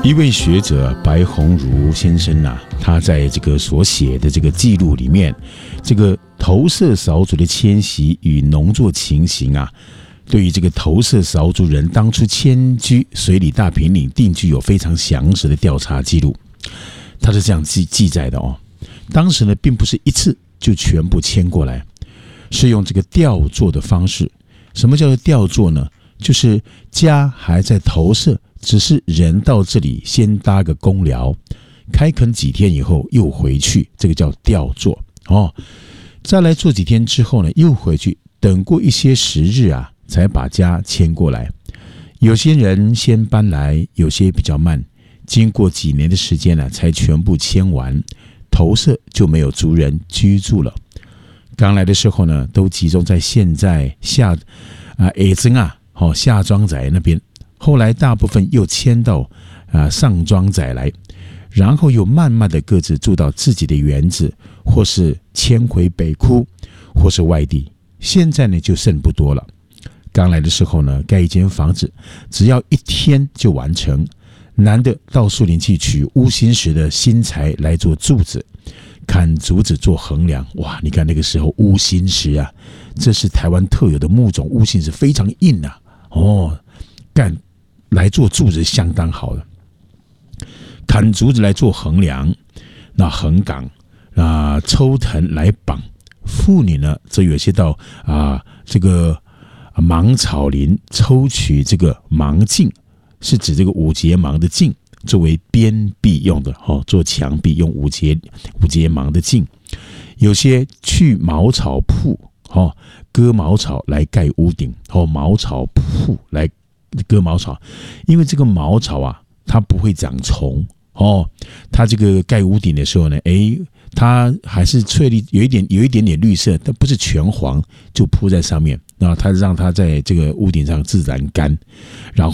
一位学者白鸿儒先生啊，他在这个所写的这个记录里面，这个投射少族的迁徙与农作情形啊，对于这个投射少族人当初迁居水里大平岭定居有非常详实的调查记录。他是这样记载的哦，当时呢并不是一次就全部迁过来，是用这个调作的方式。什么叫做调作呢？就是家还在投射，只是人到这里先搭个公寮，开垦几天以后又回去，这个叫调作哦。再来做几天之后呢，又回去，等过一些时日啊，才把家迁过来。有些人先搬来，有些比较慢，经过几年的时间呢，才全部迁完，投射就没有族人居住了。刚来的时候呢，都集中在现在下庄仔那边，后来大部分又迁到上庄仔来，然后又慢慢的各自住到自己的园子，或是迁回北窟，或是外地。现在呢就剩不多了。刚来的时候呢，盖一间房子只要1天就完成，男的到树林去取乌心石的新材来做柱子，砍竹子做横梁。哇，你看那个时候乌心石啊，这是台湾特有的木种，乌心石非常硬啊，干来做柱子相当好的，砍竹子来做横梁，那横杆抽藤来绑。妇女呢，则有些到这个芒草林抽取这个芒茎，是指这个五节芒的茎，作为边壁用的做墙壁用五节芒的茎。有些去茅草铺割茅草来盖屋顶，茅草铺来割茅草，因为这个茅草啊，它不会长虫它这个盖屋顶的时候呢，它还是翠绿，有一点点绿色，它不是全黄，就铺在上面，然后它让它在这个屋顶上自然干，然后